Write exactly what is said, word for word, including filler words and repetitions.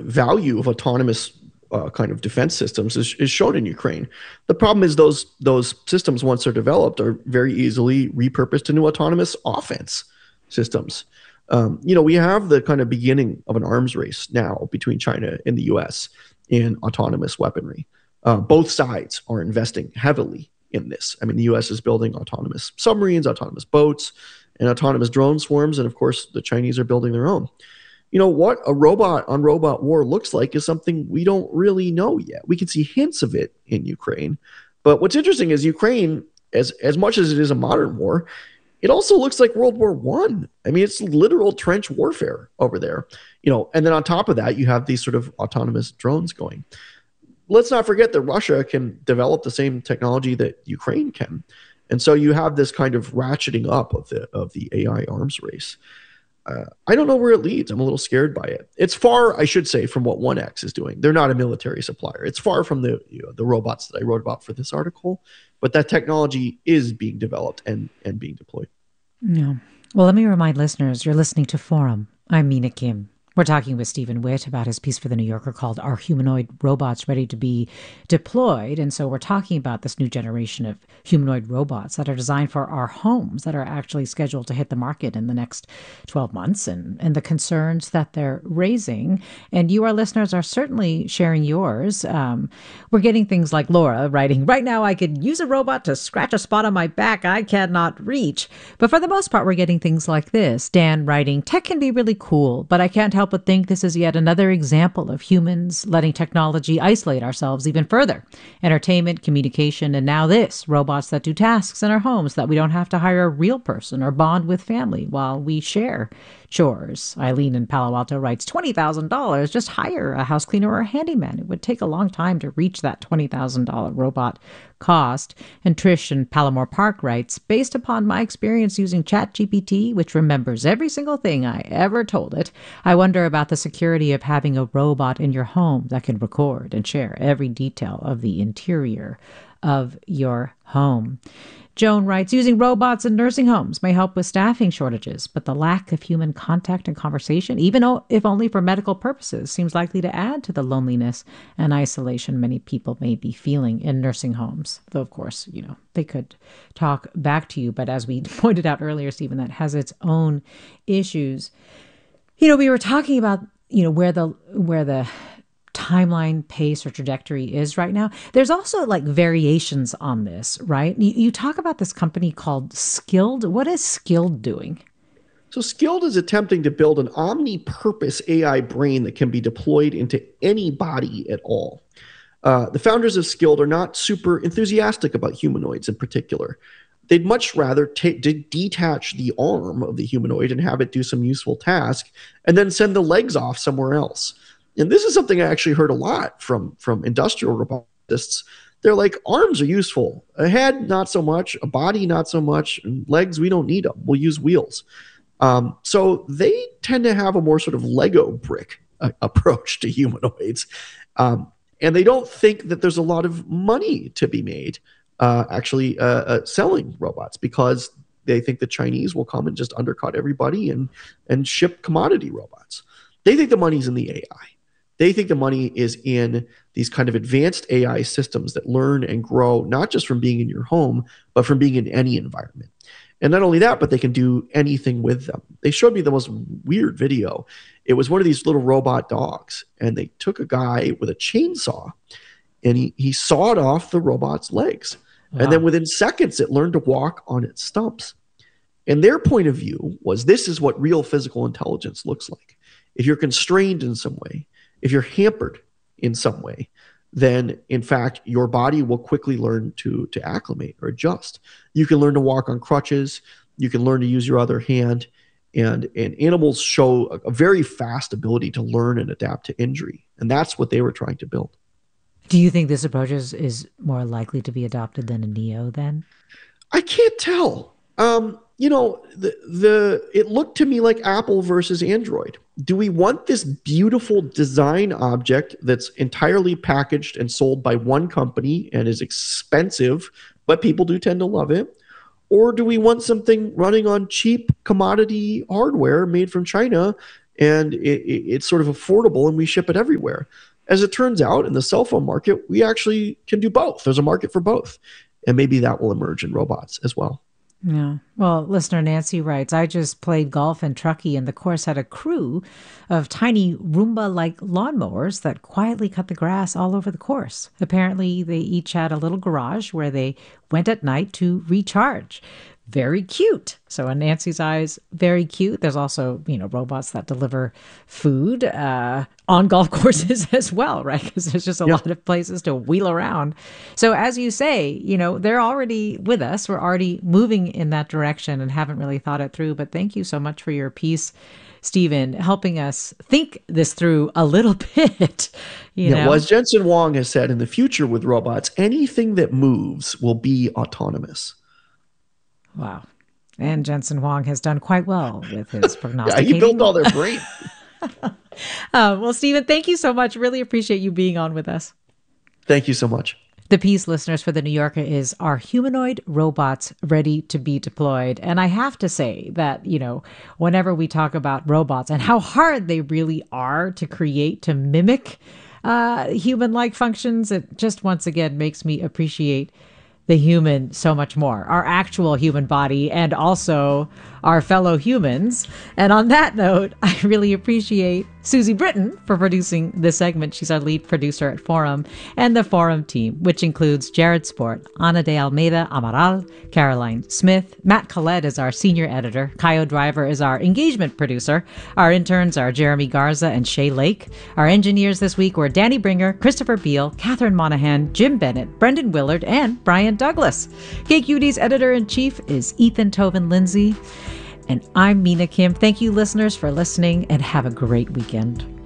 value of autonomous uh, kind of defense systems is, is shown in Ukraine. The problem is those those systems, once they're developed, are very easily repurposed into autonomous offense systems. Um, you know, we have the kind of beginning of an arms race now between China and the U S in autonomous weaponry. Uh, both sides are investing heavily in this. I mean, the U S is building autonomous submarines, autonomous boats, and autonomous drone swarms. And of course, the Chinese are building their own. You know, what a robot on robot war looks like is something we don't really know yet. We can see hints of it in Ukraine. But what's interesting is Ukraine, as, as much as it is a modern war, it also looks like World War One. I. I mean, it's literal trench warfare over there. You know, and then on top of that, you have these sort of autonomous drones going. Let's not forget that Russia can develop the same technology that Ukraine can. And so you have this kind of ratcheting up of the of the A I arms race. Uh, I don't know where it leads. I'm a little scared by it. It's far, I should say, from what one X is doing. They're not a military supplier. It's far from the you know, the robots that I wrote about for this article. But that technology is being developed and, and being deployed. Yeah. Well, let me remind listeners, you're listening to Forum. I'm Mina Kim. We're talking with Stephen Witt about his piece for The New Yorker called Are Humanoid Robots Ready to be Deployed? And so we're talking about this new generation of humanoid robots that are designed for our homes that are actually scheduled to hit the market in the next twelve months and, and the concerns that they're raising. And you, our listeners, are certainly sharing yours. Um, we're getting things like Laura writing, right now I could use a robot to scratch a spot on my back I cannot reach. But for the most part, we're getting things like this. Dan writing, tech can be really cool, but I can't help but think this is yet another example of humans letting technology isolate ourselves even further. Entertainment, communication, and now this, robots that do tasks in our homes that we don't have to hire a real person or bond with family while we share chores. Eileen in Palo Alto writes, twenty thousand dollars, just hire a house cleaner or a handyman. It would take a long time to reach that twenty thousand dollars robot cost. And Trish in Palomar Park writes, based upon my experience using ChatGPT, which remembers every single thing I ever told it, I wonder about the security of having a robot in your home that can record and share every detail of the interior of your home. Joan writes, using robots in nursing homes may help with staffing shortages, but the lack of human contact and conversation, even if only for medical purposes, seems likely to add to the loneliness and isolation many people may be feeling in nursing homes. Though, of course, you know, they could talk back to you. But as we pointed out earlier, Stephen, that has its own issues. You know, we were talking about, you know, where the where the timeline, pace, or trajectory is right now. There's also like variations on this, right? You, you talk about this company called Skilled. What is Skilled doing? So Skilled is attempting to build an omni-purpose A I brain that can be deployed into any body at all. Uh, the founders of Skilled are not super enthusiastic about humanoids in particular. They'd much rather ta- de- detach the arm of the humanoid and have it do some useful task and then send the legs off somewhere else. And this is something I actually heard a lot from, from industrial robotists. They're like, arms are useful. A head, not so much. A body, not so much. And legs, we don't need them. We'll use wheels. Um, so they tend to have a more sort of Lego brick uh, approach to humanoids. Um, and they don't think that there's a lot of money to be made uh, actually uh, uh, selling robots, because they think the Chinese will come and just undercut everybody and, and ship commodity robots. They think the money's in the A I. They think the money is in these kind of advanced A I systems that learn and grow, not just from being in your home, but from being in any environment. And not only that, but they can do anything with them. They showed me the most weird video. It was one of these little robot dogs, and they took a guy with a chainsaw, and he, he sawed off the robot's legs. Wow. And then within seconds, it learned to walk on its stumps. And their point of view was, this is what real physical intelligence looks like. If you're constrained in some way, if you're hampered in some way, then in fact, your body will quickly learn to, to acclimate or adjust. You can learn to walk on crutches. You can learn to use your other hand. And, and animals show a, a very fast ability to learn and adapt to injury. And that's what they were trying to build. Do you think this approach is, is more likely to be adopted than a Neo then? I can't tell. Um, you know, the, the it looked to me like Apple versus Android. Do we want this beautiful design object that's entirely packaged and sold by one company and is expensive, but people do tend to love it? Or do we want something running on cheap commodity hardware made from China and it, it, it's sort of affordable, and we ship it everywhere. As it turns out, in the cell phone market, we actually can do both. There's a market for both. And maybe that will emerge in robots as well. Yeah. Well, listener Nancy writes, I just played golf in Truckee, and the course had a crew of tiny Roomba-like lawnmowers that quietly cut the grass all over the course. Apparently, they each had a little garage where they went at night to recharge. Very cute. So in Nancy's eyes, very cute. There's also, you know, robots that deliver food uh, on golf courses as well, right? Because there's just a yep. lot of places to wheel around. So as you say, you know, they're already with us. We're already moving in that direction and haven't really thought it through. But thank you so much for your piece, Stephen, helping us think this through a little bit. You yeah, know? Well, as Jensen Huang has said, in the future with robots, anything that moves will be autonomous. Wow. And Jensen Huang has done quite well with his prognosticating. Yeah, he built all their brain. uh, well, Stephen, thank you so much. Really appreciate you being on with us. Thank you so much. The piece, listeners, for The New Yorker is, Are Humanoid Robots Ready to be Deployed? And I have to say that, you know, whenever we talk about robots and how hard they really are to create, to mimic uh, human-like functions, it just once again makes me appreciate the human so much more, our actual human body, and also our fellow humans. And on that note, I really appreciate Susie Britton for producing this segment. She's our lead producer at Forum, and the Forum team, which includes Jared Sport, Ana de Almeida Amaral, Caroline Smith, Matt Collette is our senior editor, Kaio Driver is our engagement producer, our interns are Jeremy Garza and Shay Lake. Our engineers this week were Danny Bringer, Christopher Beal, Catherine Monahan, Jim Bennett, Brendan Willard, and Brian Douglas. K Q D's editor-in-chief is Ethan Toven Lindsay. And I'm Mina Kim. Thank you, listeners, for listening, and have a great weekend.